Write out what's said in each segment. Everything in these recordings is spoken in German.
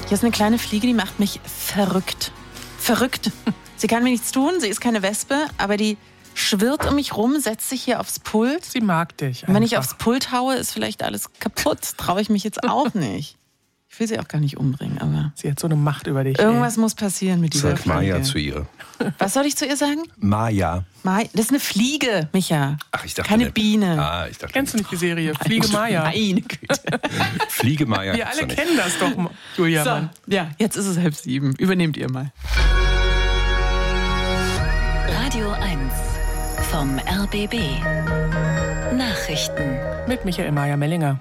Hier ist eine kleine Fliege, die macht mich verrückt. Verrückt. Sie kann mir nichts tun, sie ist keine Wespe, aber die schwirrt um mich rum, setzt sich hier aufs Pult. Sie mag dich. Und wenn ich aufs Pult haue, ist vielleicht alles kaputt. Traue ich mich jetzt auch nicht. Ich will sie auch gar nicht umbringen, aber... Sie hat so eine Macht über dich. Irgendwas muss passieren mit dieser Sag Fliege. Maja zu ihr. Was soll ich zu ihr sagen? Maja. Das ist eine Fliege, Micha. Ach, ich dachte keine eine Biene. Ich dachte Kennst du nicht die Serie Fliege Maja? Meine Güte. Fliege Maja. Wir alle kennen das doch, Julia. Mann. Ja, jetzt ist es 6:30. Übernehmt ihr mal. Radio 1 vom RBB. Nachrichten. Mit Michael Mayer-Mellinger.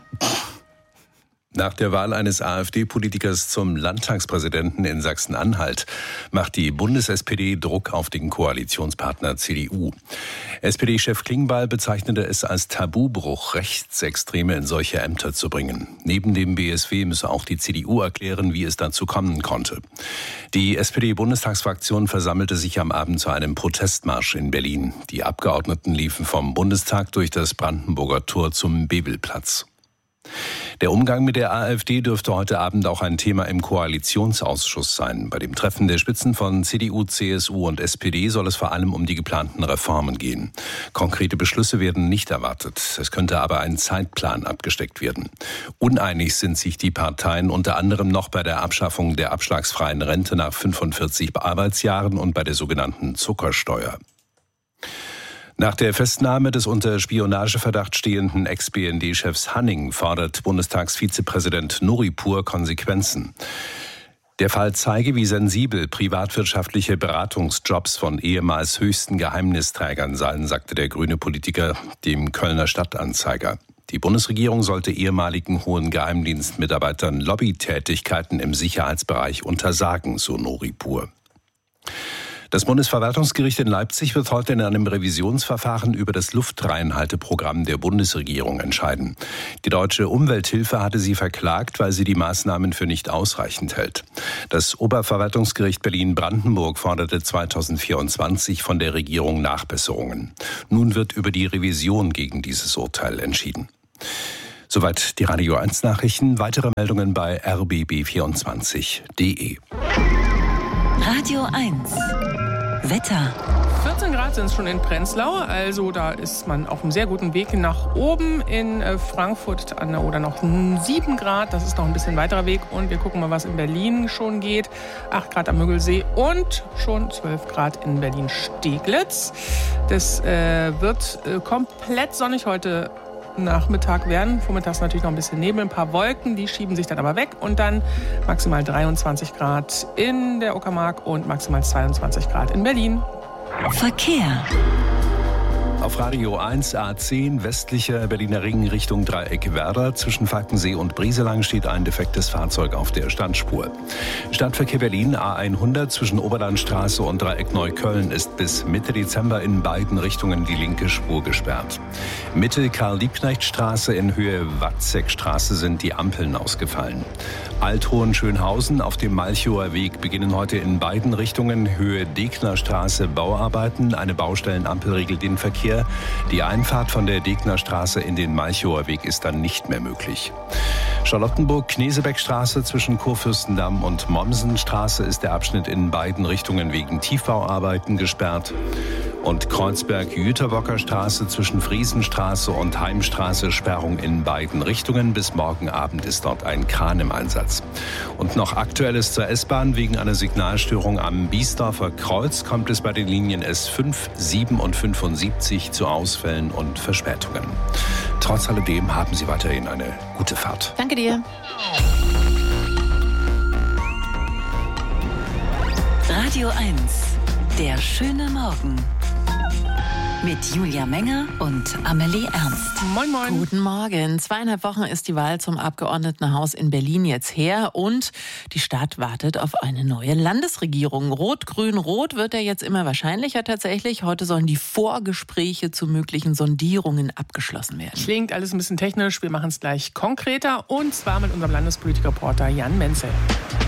Nach der Wahl eines AfD-Politikers zum Landtagspräsidenten in Sachsen-Anhalt macht die Bundes-SPD Druck auf den Koalitionspartner CDU. SPD-Chef Klingbeil bezeichnete es als Tabubruch, Rechtsextreme in solche Ämter zu bringen. Neben dem BSW müsse auch die CDU erklären, wie es dazu kommen konnte. Die SPD-Bundestagsfraktion versammelte sich am Abend zu einem Protestmarsch in Berlin. Die Abgeordneten liefen vom Bundestag durch das Brandenburger Tor zum Bebelplatz. Der Umgang mit der AfD dürfte heute Abend auch ein Thema im Koalitionsausschuss sein. Bei dem Treffen der Spitzen von CDU, CSU und SPD soll es vor allem um die geplanten Reformen gehen. Konkrete Beschlüsse werden nicht erwartet. Es könnte aber ein Zeitplan abgesteckt werden. Uneinig sind sich die Parteien unter anderem noch bei der Abschaffung der abschlagsfreien Rente nach 45 Arbeitsjahren und bei der sogenannten Zuckersteuer. Nach der Festnahme des unter Spionageverdacht stehenden Ex-BND-Chefs Hanning fordert Bundestagsvizepräsident Nuripur Konsequenzen. Der Fall zeige, wie sensibel privatwirtschaftliche Beratungsjobs von ehemals höchsten Geheimnisträgern seien, sagte der grüne Politiker dem Kölner Stadtanzeiger. Die Bundesregierung sollte ehemaligen hohen Geheimdienstmitarbeitern Lobbytätigkeiten im Sicherheitsbereich untersagen, so Nuripur. Das Bundesverwaltungsgericht in Leipzig wird heute in einem Revisionsverfahren über das Luftreinhalteprogramm der Bundesregierung entscheiden. Die Deutsche Umwelthilfe hatte sie verklagt, weil sie die Maßnahmen für nicht ausreichend hält. Das Oberverwaltungsgericht Berlin-Brandenburg forderte 2024 von der Regierung Nachbesserungen. Nun wird über die Revision gegen dieses Urteil entschieden. Soweit die Radio 1 Nachrichten. Weitere Meldungen bei rbb24.de. Radio 1 Wetter. 14 Grad sind es schon in Prenzlau, also da ist man auf einem sehr guten Weg nach oben. In Frankfurt an der Oder noch 7 Grad, das ist noch ein bisschen weiterer Weg. Und wir gucken mal, was in Berlin schon geht. 8 Grad am Müggelsee und schon 12 Grad in Berlin-Steglitz. Das wird komplett sonnig heute Nachmittag werden. Vormittags natürlich noch ein bisschen Nebel, ein paar Wolken, die schieben sich dann aber weg und dann maximal 23 Grad in der Uckermark und maximal 22 Grad in Berlin. Verkehr. Auf Radio 1 A10 westlicher Berliner Ring Richtung Dreieck Werder. Zwischen Falkensee und Brieselang steht ein defektes Fahrzeug auf der Standspur. Stadtverkehr Berlin A100 zwischen Oberlandstraße und Dreieck Neukölln ist bis Mitte Dezember in beiden Richtungen die linke Spur gesperrt. Mitte Karl-Liebknecht-Straße in Höhe Watzekstraße sind die Ampeln ausgefallen. Alt-Hohenschönhausen auf dem Malchower Weg beginnen heute in beiden Richtungen Höhe Degnerstraße Bauarbeiten. Eine Baustellenampel regelt den Verkehr. Die Einfahrt von der Degnerstraße in den Malchower Weg ist dann nicht mehr möglich. Charlottenburg-Knesebeckstraße zwischen Kurfürstendamm und Mommsenstraße ist der Abschnitt in beiden Richtungen wegen Tiefbauarbeiten gesperrt. Und Kreuzberg-Jüterbocker Straße zwischen Friesenstraße und Heimstraße Sperrung in beiden Richtungen. Bis morgen Abend ist dort ein Kran im Einsatz. Und noch Aktuelles zur S-Bahn. Wegen einer Signalstörung am Biesdorfer Kreuz kommt es bei den Linien S5, 7 und 75 zu Ausfällen und Verspätungen. Trotz alledem haben Sie weiterhin eine gute Fahrt. Danke dir. Radio 1, der schöne Morgen. Mit Julia Menger und Amelie Ernst. Moin, moin. Guten Morgen. 2,5 Wochen ist die Wahl zum Abgeordnetenhaus in Berlin jetzt her und die Stadt wartet auf eine neue Landesregierung. Rot-Grün-Rot wird ja jetzt immer wahrscheinlicher tatsächlich. Heute sollen die Vorgespräche zu möglichen Sondierungen abgeschlossen werden. Klingt alles ein bisschen technisch. Wir machen es gleich konkreter und zwar mit unserem Landespolitik-Reporter Jan Menzel.